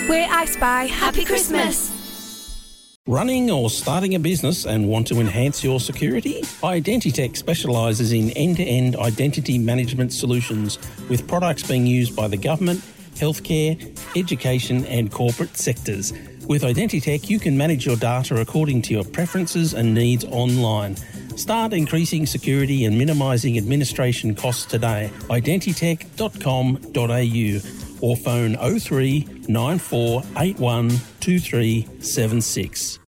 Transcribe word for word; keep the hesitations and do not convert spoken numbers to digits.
We're iSpy. Happy Christmas. Running or starting a business and want to enhance your security? Identitech specialises in end-to-end identity management solutions with products being used by the government, healthcare, education and corporate sectors. With Identitech, you can manage your data according to your preferences and needs online. Start increasing security and minimising administration costs today. identitech dot com dot a u or phone oh three nine four eight one two three seven six.